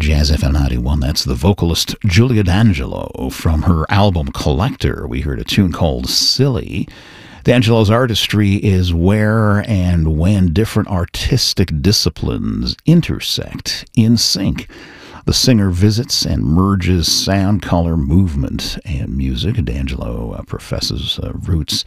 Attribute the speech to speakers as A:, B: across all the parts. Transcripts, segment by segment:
A: Jazz FM 91. That's the vocalist Julia D'Angelo from her album Collector. We heard a tune called Silly. D'Angelo's artistry is where and when different artistic disciplines intersect in sync. The singer visits and merges sound, color, movement, and music. D'Angelo professes roots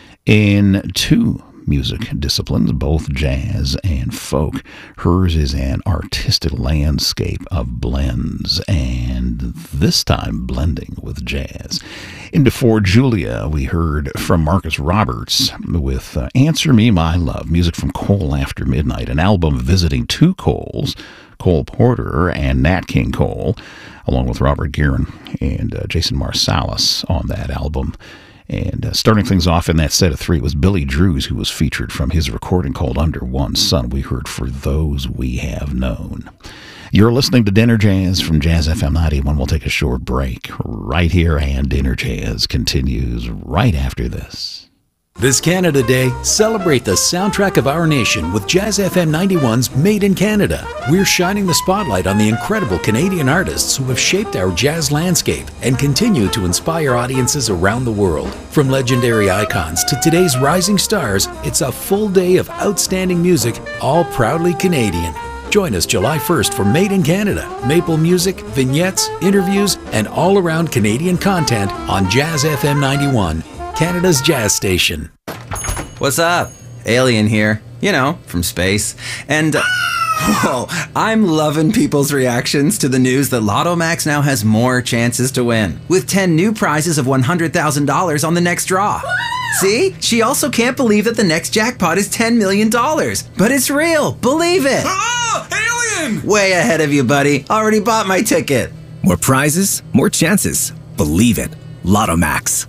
A: in two music disciplines, both jazz and folk. Hers is an artistic landscape of blends, and this time blending with jazz. And before Julia, we heard from Marcus Roberts with Answer Me My Love, music from Cole After Midnight, an album visiting two Coles, Cole Porter and Nat King Cole, along with Robert Guerin and Jason Marsalis on that album. And starting things off in that set of three was Billy Drews, who was featured from his recording called Under One Sun. We heard For Those We Have Known. You're listening to Dinner Jazz from Jazz FM 91. We'll take a short break right here, and Dinner Jazz continues right after this.
B: This Canada Day, celebrate the soundtrack of our nation with Jazz FM 91's Made in Canada. We're shining the spotlight on the incredible Canadian artists who have shaped our jazz landscape and continue to inspire audiences around the world. From legendary icons to today's rising stars, it's a full day of outstanding music, all proudly Canadian. Join us July 1st for Made in Canada, maple music, vignettes, interviews, and all-around Canadian content on Jazz FM 91. Canada's jazz station.
C: What's up? Alien here. You know, from space. And, whoa, I'm loving people's reactions to the news that Lotto Max now has more chances to win, with 10 new prizes of $100,000 on the next draw. See? She also can't believe that the next jackpot is $10 million. But it's real. Believe it.
D: Alien!
C: Way ahead of you, buddy. Already bought my ticket.
D: More prizes, more chances. Believe it. Lotto Max.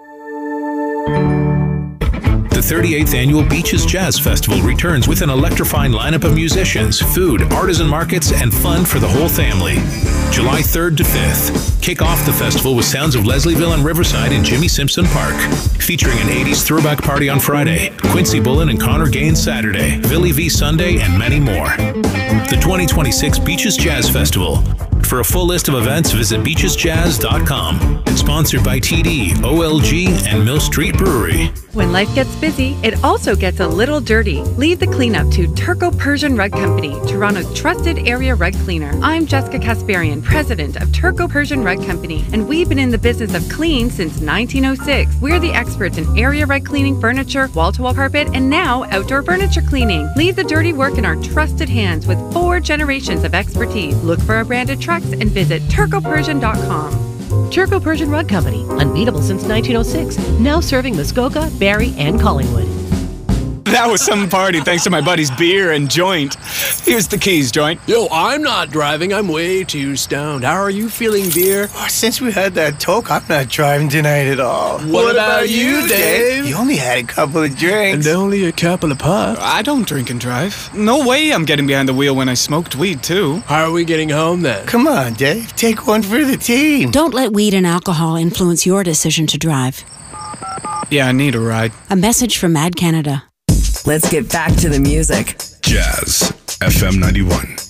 E: The 38th Annual Beaches Jazz Festival returns with an electrifying lineup of musicians, food, artisan markets, and fun for the whole family. July 3rd to 5th. Kick off the festival with sounds of Leslieville and Riverside in Jimmy Simpson Park. Featuring an 80s throwback party on Friday, Quincy Bullen and Connor Gaines Saturday, Billy V Sunday, and many more. The 2026 Beaches Jazz Festival. For a full list of events, visit beachesjazz.com. Sponsored by TD, OLG, and Mill Street Brewery.
F: When life gets busy, it also gets a little dirty. Leave the cleanup to Turco Persian Rug Company, Toronto's trusted area rug cleaner. I'm Jessica Kasparian, president of Turco Persian Rug Company, and we've been in the business of clean since 1906. We're the experts in area rug cleaning, furniture, wall-to-wall carpet, and now outdoor furniture cleaning. Leave the dirty work in our trusted hands with 4 generations of expertise. Look for our branded trucks and visit turcopersian.com.
G: Turco Persian Rug Company, unbeatable since 1906, now serving Muskoka, Barrie, and Collingwood.
H: That was some party thanks to my buddy's beer and joint. Here's the keys, joint.
I: Yo, I'm not driving. I'm way too stoned. How are you feeling, beer?
J: Oh, since we had that talk, I'm not driving tonight at all.
I: What about you, Dave?
J: You only had a couple of drinks.
I: And only a couple of puffs.
H: I don't drink and drive. No way I'm getting behind the wheel when I smoked weed, too.
I: How are we getting home, then?
J: Come on, Dave. Take one for the team.
K: Don't let weed and alcohol influence your decision to drive.
H: Yeah, I need a ride.
K: A message from Mad Canada.
L: Let's get back to the music.
E: Jazz FM 91.